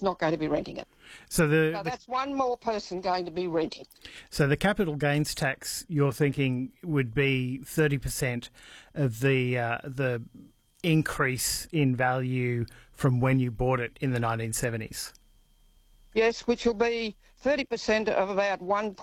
is not going to be renting it. So that's one more person going to be renting. So the capital gains tax, you're thinking, would be 30% of the increase in value from when you bought it in the 1970s? Yes, which will be 30% of about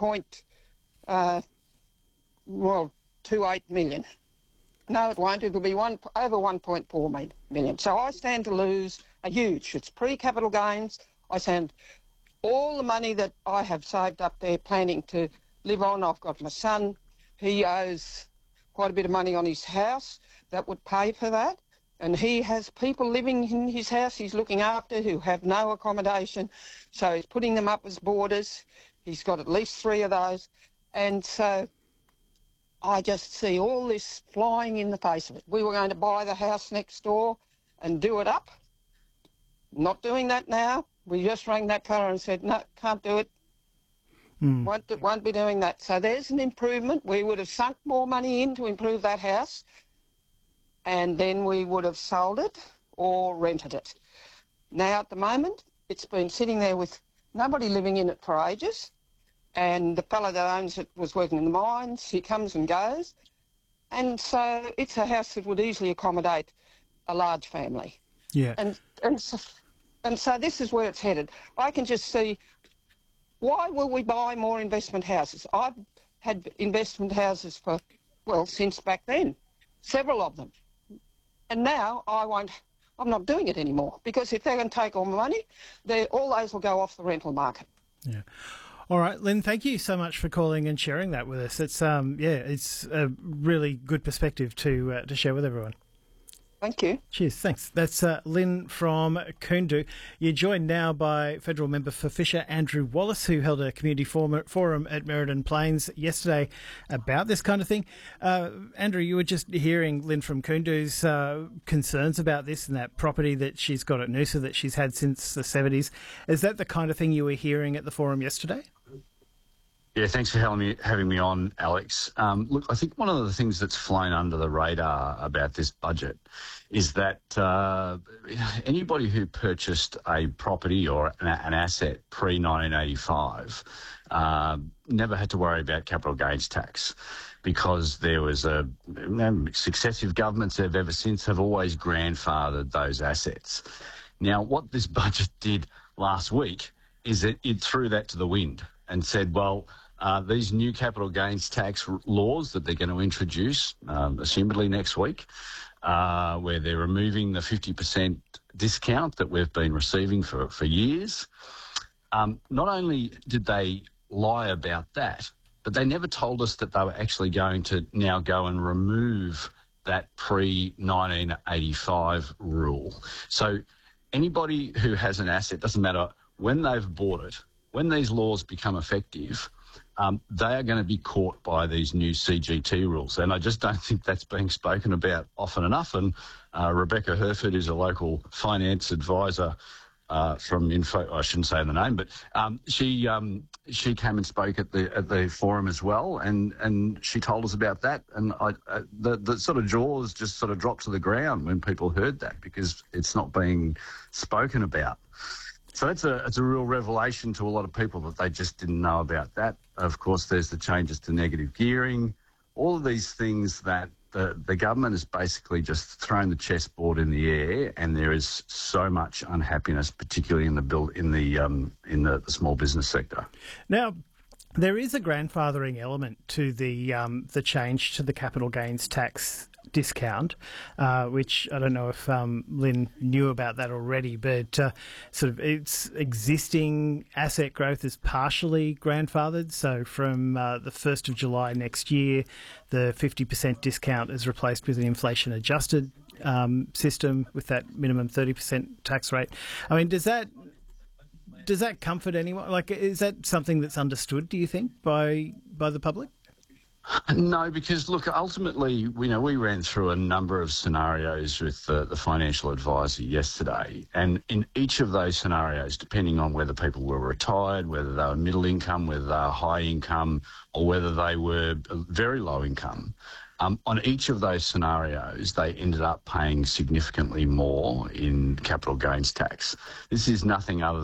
1.28 million. No, it won't. It'll be over 1.4 million. So I stand to lose a huge. It's pre-capital gains. I stand all the money that I have saved up there planning to live on. I've got my son. He owes quite a bit of money on his house. That would pay for that. And he has people living in his house he's looking after who have no accommodation. So he's putting them up as boarders. He's got at least 3 of those. And so I just see all this flying in the face of it. We were going to buy the house next door and do it up. Not doing that now. We just rang that fella and said, no, can't do it. Won't be doing that. So there's an improvement. We would have sunk more money in to improve that house, and then we would have sold it or rented it. Now, at the moment, it's been sitting there with nobody living in it for ages, and the fellow that owns it was working in the mines. He comes and goes, and so it's a house that would easily accommodate a large family. Yeah. And so this is where it's headed. I can just see, why will we buy more investment houses? I've had investment houses for, since back then, several of them. And now I'm not doing it anymore, because if they're going to take all my money, all those will go off the rental market. Yeah. All right, Lynn, thank you so much for calling and sharing that with us. It's it's a really good perspective to share with everyone. Thank you. Cheers, thanks. That's Lynn from Koondu. You're joined now by Federal Member for Fisher, Andrew Wallace, who held a community forum at Merredin Plains yesterday about this kind of thing. Andrew, you were just hearing Lynn from Koondu's concerns about this and that property that she's got at Noosa that she's had since the 70s. Is that the kind of thing you were hearing at the forum yesterday? Yeah, thanks for having me on, Alex. Look, I think one of the things that's flown under the radar about this budget is that anybody who purchased a property or an asset pre-1985 never had to worry about capital gains tax, because there was successive governments that have ever since have always grandfathered those assets. Now, what this budget did last week is that it threw that to the wind and said, these new capital gains tax laws that they're going to introduce, assumedly next week, where they're removing the 50% discount that we've been receiving for years. Not only did they lie about that, but they never told us that they were actually going to now go and remove that pre-1985 rule. So anybody who has an asset, doesn't matter when they've bought it, when these laws become effective, they are going to be caught by these new CGT rules. And I just don't think that's being spoken about often enough. And Rebecca Herford is a local finance advisor from Info. I shouldn't say the name, but she came and spoke at the forum as well, and she told us about that. And the sort of jaws just sort of dropped to the ground when people heard that, because it's not being spoken about. So it's a real revelation to a lot of people that they just didn't know about that. Of course, there's the changes to negative gearing, all of these things that the government has basically just thrown the chessboard in the air, and there is so much unhappiness, particularly in the small business sector. Now, there is a grandfathering element to the change to the capital gains tax discount, which I don't know if Lynn knew about that already, but sort of its existing asset growth is partially grandfathered. So from the 1st of July next year, the 50% discount is replaced with an inflation-adjusted system with that minimum 30% tax rate. I mean, does that comfort anyone? Like, is that something that's understood, do you think, by the public? No, because look, ultimately, we ran through a number of scenarios with the financial advisor yesterday, and in each of those scenarios, depending on whether people were retired, whether they were middle income, whether they were high income, or whether they were very low income, on each of those scenarios, they ended up paying significantly more in capital gains tax. This is nothing other